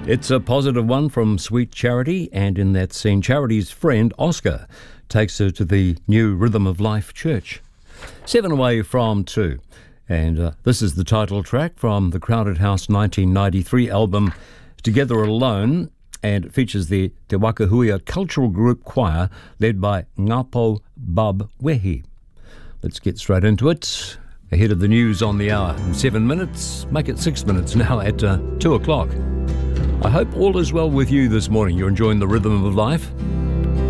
It's a positive one from Sweet Charity, and in that scene, Charity's friend Oscar takes her to the new Rhythm of Life Church. 7 away from 2. And this is the title track from the Crowded House 1993 album Together Alone, and it features the Te Wakahuia Cultural Group Choir led by Ngapo Bab Wehi. Let's get straight into it. Ahead of the news on the hour in 7 minutes, make it 6 minutes now at 2 o'clock. I hope all is well with you this morning. You're enjoying the rhythm of life.